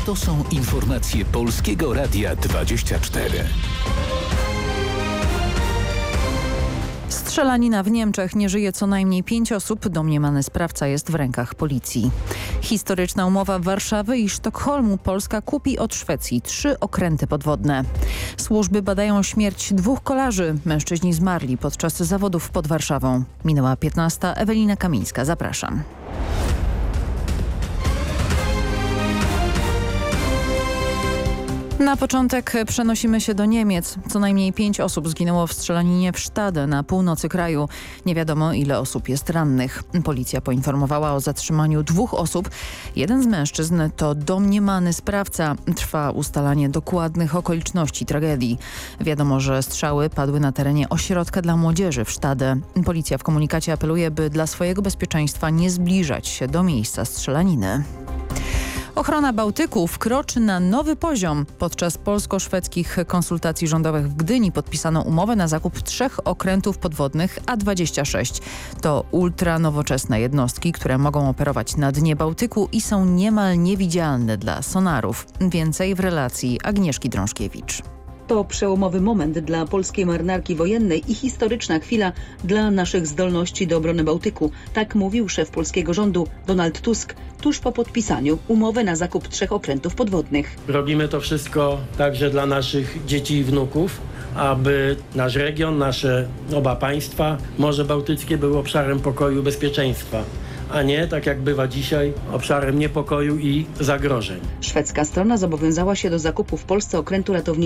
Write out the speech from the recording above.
To są informacje Polskiego Radia 24. Strzelanina w Niemczech. Nie żyje co najmniej 5 osób. Domniemany sprawca jest w rękach policji. Historyczna umowa Warszawy i Sztokholmu. Polska kupi od Szwecji 3 okręty podwodne. Służby badają śmierć 2 kolarzy. Mężczyźni zmarli podczas zawodów pod Warszawą. Minęła 15. Ewelina Kamińska. Zapraszam. Na początek przenosimy się do Niemiec. Co najmniej 5 osób zginęło w strzelaninie w Stade na północy kraju. Nie wiadomo, ile osób jest rannych. Policja poinformowała o zatrzymaniu 2 osób. Jeden z mężczyzn to domniemany sprawca. Trwa ustalanie dokładnych okoliczności tragedii. Wiadomo, że strzały padły na terenie ośrodka dla młodzieży w Stade. Policja w komunikacie apeluje, by dla swojego bezpieczeństwa nie zbliżać się do miejsca strzelaniny. Ochrona Bałtyku wkroczy na nowy poziom. Podczas polsko-szwedzkich konsultacji rządowych w Gdyni podpisano umowę na zakup 3 okrętów podwodnych A-26. To ultranowoczesne jednostki, które mogą operować na dnie Bałtyku i są niemal niewidzialne dla sonarów. Więcej w relacji Agnieszki Drążkiewicz. To przełomowy moment dla polskiej marynarki wojennej i historyczna chwila dla naszych zdolności do obrony Bałtyku. Tak mówił szef polskiego rządu Donald Tusk tuż po podpisaniu umowy na zakup 3 okrętów podwodnych. Robimy to wszystko także dla naszych dzieci i wnuków, aby nasz region, nasze oba państwa, Morze Bałtyckie były obszarem pokoju i bezpieczeństwa, a nie, tak jak bywa dzisiaj, obszarem niepokoju i zagrożeń. Szwedzka strona zobowiązała się do zakupu w Polsce okrętu ratowniczego